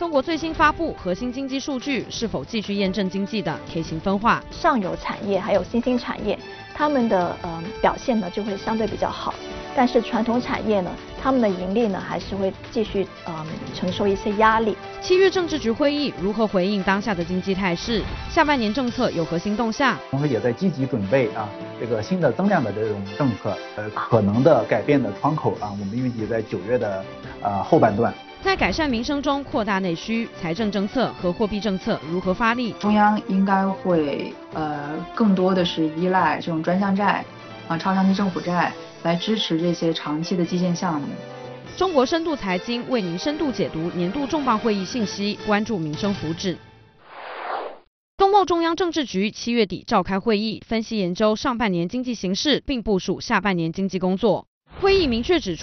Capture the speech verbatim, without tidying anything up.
中国最新发布核心经济数据，是否继续验证经济的 K 型分化？ 上游产业还有新兴产业，他们的呃表现呢就会相对比较好，但是传统产业呢，他们的盈利呢还是会继续呃承受一些压力。 七月政治局会议如何回应当下的经济态势？下半年政策有何新动向？ 同时也在积极准备啊这个新的增量的这种政策，呃可能的改变的窗口啊，我们预计在九月的呃后半段。 在改善民生中扩大内需，财政政策和货币政策如何发力？ 中央应该会呃更多的是依赖这种专项债啊、超长期政府债来支持这些长期的基建项目。 中国深度财经为您深度解读年度重磅会议信息，关注民生福祉。中共中央政治局七月底召开会议，分析研究上半年经济形势，并部署下半年经济工作。会议明确指出，